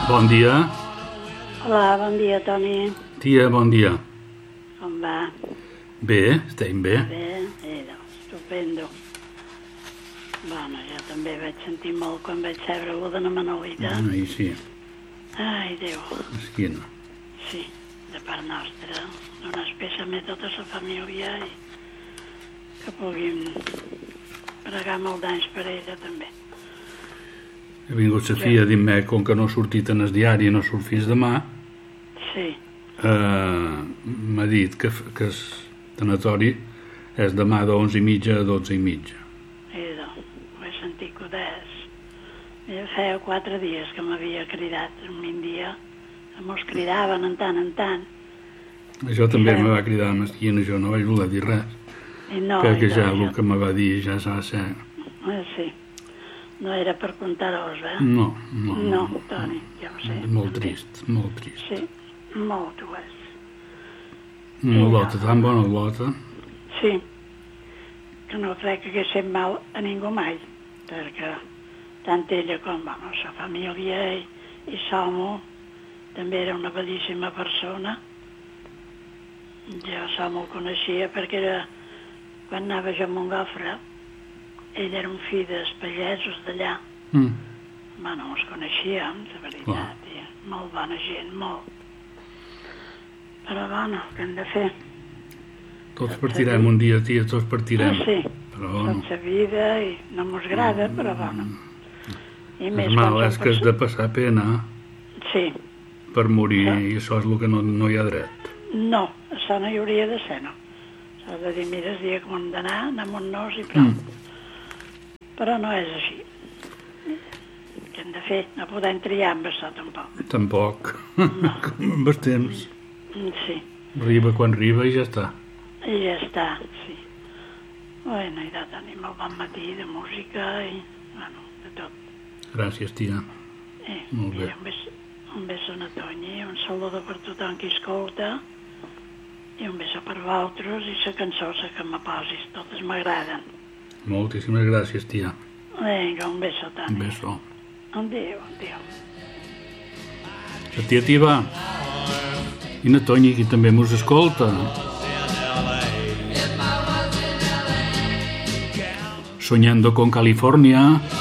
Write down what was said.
Bon dia. Hola, bon dia, Toni. Tia, bon dia. Com va? Bé, estem bé. Bé, estupendo. Bueno, jo també vaig sentir molt quan vaig saber-ho de la Manolita. Ai, sí, Ai, Déu. esquina. Sí, de part nostra. Donar especialment a tota la família i que puguin pregar molt d'anys per ella, també. Ha vingut la filla a dir-me, com que no ha sortit en el diari, no surt fins demà, Sí, m'ha dit que el tanatori és demà d'11:30 a 12:30. ho he sentit que ho deies. Feia 4 dies que m'havia cridat un dia. Mos cridaven en tant. Això també me va cridar a l'esquina, jo no vaig voler dir res, I no, perquè i ja no, el que me va dir ja s'ha de ser... Sí, no era per contar-vos, No, No, Toni, ja ho sé. molt trist, molt trist. Sí, molt ho és. Una lota tan bona lota. Sí, que no crec que hagués fet mal a ningú mai, perquè tant ella com la família i Somo també era una bellíssima persona. Jo Somo el coneixia perquè quan anava jo a Montgofre, ell era un fill dels pagesos d'allà. Bueno, els coneixíem, de veritat, i molt bona gent, molt. Però bueno, què hem de fer? Tots partirem un dia, tia, tots partirem. Sí, Però bueno, tot la vida i no mos agrada, però bueno. I el mal és que has de passar pena Sí, per morir, i això és el que no hi ha dret. no, això no hi hauria de ser, no. S'ha de dir, mira, el dia que hem d'anar, anem amb nos i prou. Però no és així. Què hem de fer? No podem triar amb això, tampoc. Tampoc, com amb el temps. Sí, Arriba quan arriba i ja està. i ja està, sí. Bueno, i de tenim el bon matí de música i, bueno, de tot. Gràcies, tia. Molt bé. Mira, un beso a la Toni, un saludo per tothom qui escolta i un beso per vosaltres i la cançó que me posis, totes m'agraden. Moltíssimes gràcies, tia. Vinga, un beso, Toni. Un beso. Adéu. La tia Tiva i na Toni, qui també mos escolta. Soñando con California.